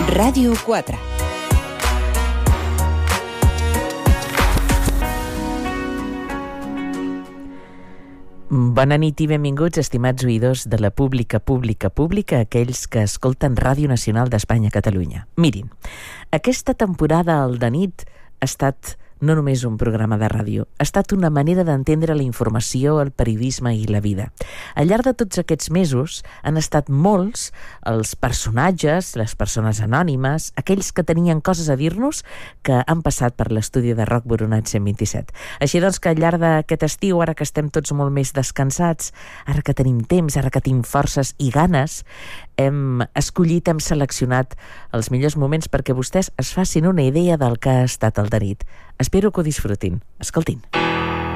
Ràdio 4. Bona nit i benvinguts, estimats oïdors de la pública, aquells que escolten Ràdio Nacional d'Espanya a Catalunya. Mirin, aquesta temporada al de nit ha estat no només un programa de ràdio, ha estat una manera d'entendre la informació, el periodisme i la vida. Al llarg de tots aquests mesos han estat molts els personatges, les persones anònimes, aquells que tenien coses a dir-nos que han passat per l'estudi de Roc Boronat 127. Així doncs que al llarg d'aquest estiu, ara que estem tots molt més descansats, ara que tenim temps, ara que tenim forces i ganes, hem escollit, hem seleccionat els millors moments perquè vostès es facin una idea del que ha estat el de nit. Espero que ho disfrutin. Escoltin.